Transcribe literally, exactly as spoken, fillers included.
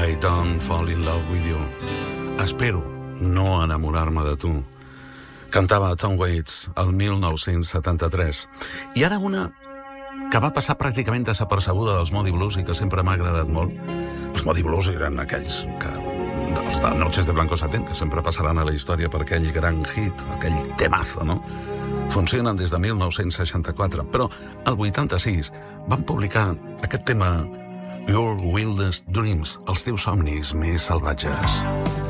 I don't fall in love with you. Espero no enamorar-me de tu. Cantava Tom Waits el mil nou-cents setanta-tres. I ara una que va passar pràcticament desapercebuda dels Moody Blues i que sempre m'ha agradat molt. Els Moody Blues eren aquells que, dels de Noches de Blanco Satén, que sempre passaran a la història per aquell gran hit, aquell temazo, no? Funcionen des de mil nou-cents seixanta-quatre, però el vuitanta-sis van publicar aquest tema Your Wildest Dreams, els teus somnis més salvatges.